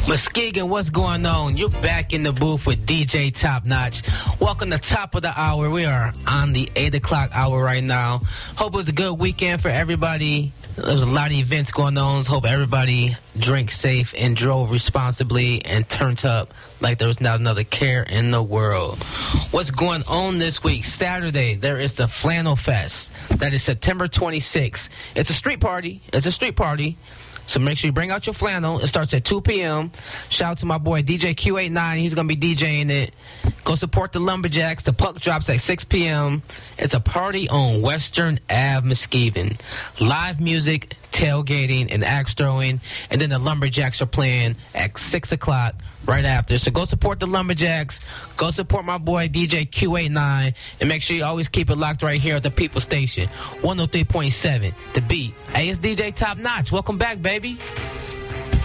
Muskegon, what's going on? You're back in the booth with DJ Top Notch. Welcome to top of the hour. We are on the 8 o'clock hour right now. Hope it was a good weekend for everybody. There's a lot of events going on. Hope everybody drank safe and drove responsibly and turned up like there was not another care in the world. What's going on this week? Saturday, there is the Flannel Fest. That is September 26th. It's a street party. So make sure you bring out your flannel. It starts at 2 p.m. Shout out to my boy DJ Q89. He's going to be DJing it. Go support the Lumberjacks. The puck drops at 6 p.m. It's a party on Western Ave, Muskegon. Live music, tailgating, and axe throwing. And then the Lumberjacks are playing at 6 o'clock right after. So go support the Lumberjacks. Go support my boy DJ Q89. And make sure you always keep it locked right here at the People Station. 103.7, The Beat. Hey, it's DJ Top Notch. Welcome back, baby.